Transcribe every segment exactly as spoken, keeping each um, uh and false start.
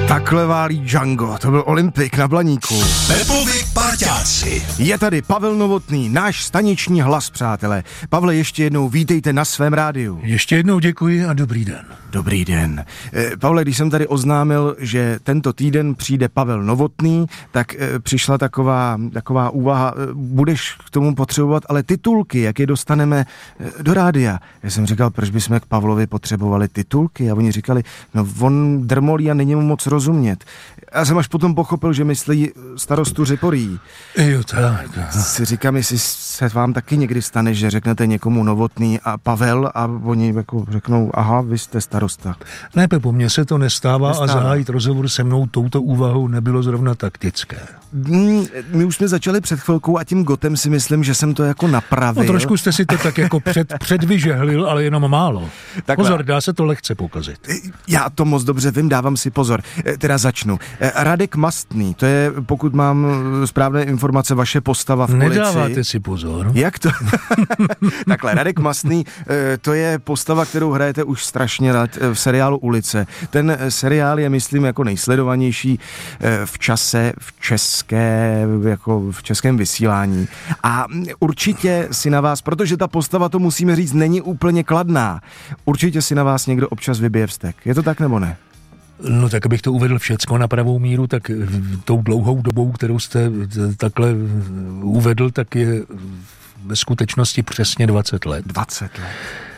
Takhle válí Django, to byl Olympik na Blaníku. Pepovi parťáci. Je tady Pavel Novotný, náš staniční hlas, přátelé. Pavle, ještě jednou vítejte na svém rádiu. Ještě jednou děkuji a dobrý den. Dobrý den. E, Pavle, když jsem tady oznámil, že tento týden přijde Pavel Novotný, tak e, přišla taková, taková úvaha, e, budeš k tomu potřebovat ale titulky, jak je dostaneme e, do rádia. Já jsem říkal, proč bychom k Pavlovi potřebovali titulky? A oni říkali, no on drmolí a není mu moc rozumět. Já jsem až potom pochopil, že myslí starostu Řeporí. Jo, tak. Si říkám, jestli se vám taky někdy stane, že řeknete někomu Novotný a Pavel a oni jako řeknou, aha, vy jste starosta. Ne, Pepo, mně se to nestává, nestává. A zahájit rozhovor se mnou touto úvahou nebylo zrovna taktické. Mm, my už jsme začali před chvilkou a tím gotem si myslím, že jsem to jako napravil. No trošku jste si to tak jako před, předvyžehlil, ale jenom málo. Takhle. Pozor, dá se to lehce pokazit. Já to moc dobře vím, dávám si pozor. Teda začnu. Radek Mastný, to je, pokud mám správné informace, vaše postava v policii. Nedáváte si pozor. Jak to? Takhle, Radek Mastný, to je postava, kterou hrajete už strašně let v seriálu Ulice. Ten seriál je, myslím, jako nejsledovanější v čase, v české, jako v českém vysílání. A určitě si na vás, protože ta postava, to musíme říct, není úplně kladná, určitě si na vás někdo občas vybije vztek. Je to tak nebo ne? No tak, abych to uvedl všecko na pravou míru, tak tou dlouhou dobou, kterou jste takhle uvedl, tak je ve skutečnosti přesně dvacet let. dvacet let.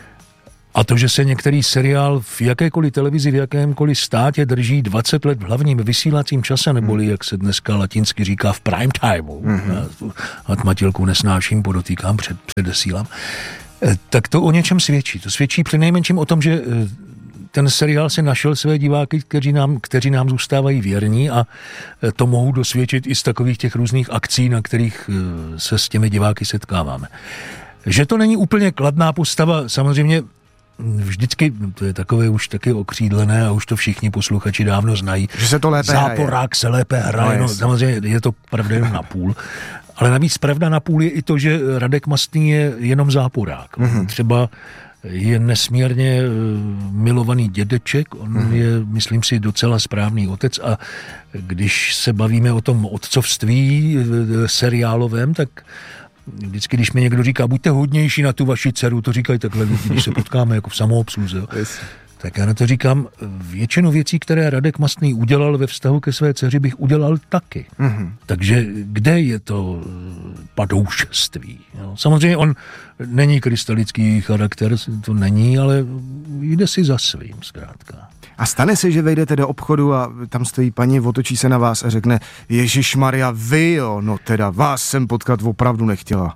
A to, že se některý seriál v jakékoliv televizi, v jakémkoliv státě drží dvacet let v hlavním vysílacím čase, neboli, jak se dneska latinsky říká, v prime timeu, mm-hmm. a tmatilku nesnáším, podotýkám, před, předesílám, tak to o něčem svědčí. To svědčí přinejmenším o tom, že ten seriál si našel své diváky, kteří nám, kteří nám zůstávají věrní, a to mohou dosvědčit i z takových těch různých akcí, na kterých se s těmi diváky setkáváme. Že to není úplně kladná postava, samozřejmě vždycky, to je takové už taky okřídlené a už to všichni posluchači dávno znají. Že se to lépe Záporák hraje. se lépe hraje, no, no samozřejmě je to pravda jenom na půl. Ale navíc pravda na půl je i to, že Radek Mastný je jenom záporák. Mm-hmm. Třeba je nesmírně milovaný dědeček, on mm-hmm. je, myslím si, docela správný otec, a když se bavíme o tom otcovství seriálovém, tak vždycky, když mi někdo říká, buďte hodnější na tu vaši dceru, to říkají takhle lidi, když se potkáme jako v samoobsluze. Yes. Tak já na to říkám, většinu věcí, které Radek Mastný udělal ve vztahu ke své dceři, bych udělal taky. Mm-hmm. Takže kde je to padoušství? Jo? Samozřejmě on není krystalický charakter, to není, ale jde si za svým zkrátka. A stane se, že vejdete do obchodu a tam stojí paní, otočí se na vás a řekne, Ježišmarja, vy jo, no teda vás jsem potkat opravdu nechtěla.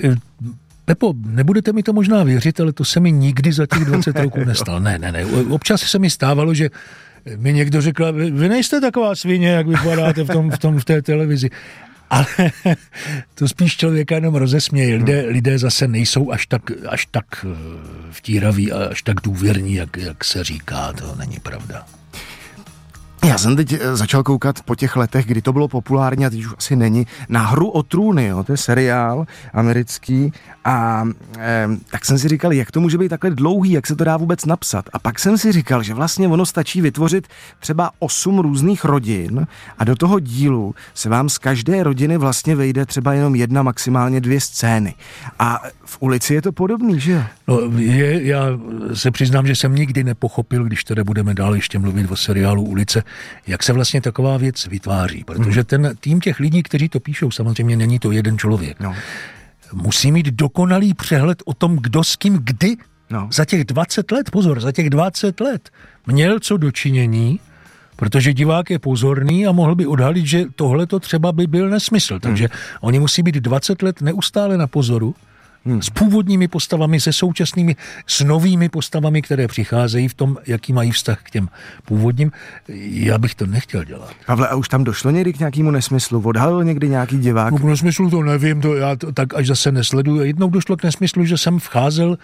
Pepo, nebudete mi to možná věřit, ale to se mi nikdy za těch dvacet roků nestalo. Ne, ne, ne. Občas se mi stávalo, že mi někdo řekl, vy nejste taková svině, jak vypadáte v, tom, v, tom, v té televizi. Ale to spíš člověka jenom rozesměje. Lidé, lidé zase nejsou až tak, až tak vtíraví a až tak důvěrní, jak, jak se říká. To není pravda. Já jsem teď začal koukat po těch letech, kdy to bylo populární a teď už asi není, na Hru o trůny, jo, to je seriál americký, a e, tak jsem si říkal, jak to může být takhle dlouhý, jak se to dá vůbec napsat. A pak jsem si říkal, že vlastně ono stačí vytvořit třeba osm různých rodin a do toho dílu se vám z každé rodiny vlastně vejde třeba jenom jedna, maximálně dvě scény. A v Ulici je to podobný, že jo? No, je, já se přiznám, že jsem nikdy nepochopil, když teda budeme dál ještě mluvit o seriálu Ulice, jak se vlastně taková věc vytváří. Protože ten tým těch lidí, kteří to píšou, samozřejmě není to jeden člověk. No. Musí mít dokonalý přehled o tom, kdo s kým kdy no. za těch dvacet let, pozor, za těch dvacet let měl co dočinění, protože divák je pozorný a mohl by odhalit, že tohle to třeba by byl nesmysl. Takže hmm. oni musí být dvacet let neustále na pozoru, Hmm. s původními postavami, se současnými, s novými postavami, které přicházejí v tom, jaký mají vztah k těm původním. Já bych to nechtěl dělat. Pavle, a už tam došlo někdy k nějakému nesmyslu? Odhalil někdy nějaký divák? K nesmyslu to nevím, to já to tak až zase nesleduju. Jednou došlo k nesmyslu, že jsem vcházel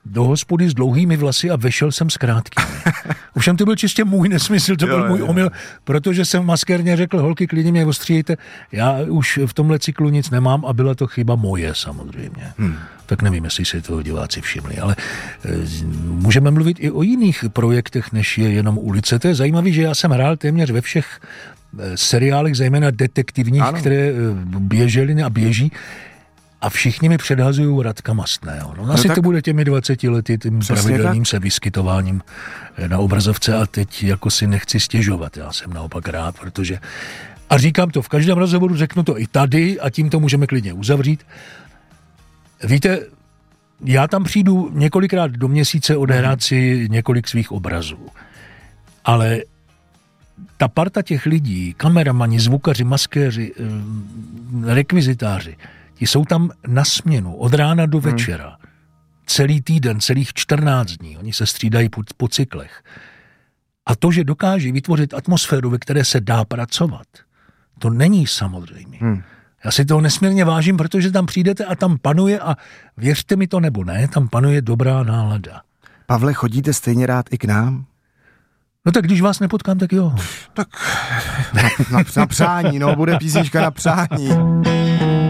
do hospody s dlouhými vlasy a vešel jsem s krátkými. Ovšem to byl čistě můj nesmysl, to byl jo, můj jo. omyl, protože jsem maskérně řekl, holky, klidně mě ostříjejte, já už v tomhle cyklu nic nemám a byla to chyba moje samozřejmě. Hmm. Tak nevím, jestli si toho diváci všimli, ale e, můžeme mluvit i o jiných projektech, než je jenom Ulice. To je zajímavé, že já jsem hrál téměř ve všech e, seriálech, zejména detektivních, ano. které e, běžely a běží. A všichni mi předhazují Radka Mastného. No, asi no to bude těmi dvaceti lety tím pravidelným tak. se vyskytováním na obrazovce a teď jako si nechci stěžovat. Já jsem naopak rád, protože... A říkám to v každém rozhovoru, řeknu to i tady a tím to můžeme klidně uzavřít. Víte, já tam přijdu několikrát do měsíce odehrát si několik svých obrazů. Ale ta parta těch lidí, kameramani, zvukaři, maskéři, rekvizitáři, ti jsou tam na směnu od rána do večera. Hmm. Celý týden, celých čtrnáct dní. Oni se střídají po, po cyklech. A to, že dokáží vytvořit atmosféru, ve které se dá pracovat, to není samozřejmě. Hmm. Já si toho nesmírně vážím, protože tam přijdete a tam panuje, a věřte mi to nebo ne, tam panuje dobrá nálada. Pavle, chodíte stejně rád i k nám? No tak když vás nepotkám, tak jo. Tak na, na, na přání, no, bude písnička na přání.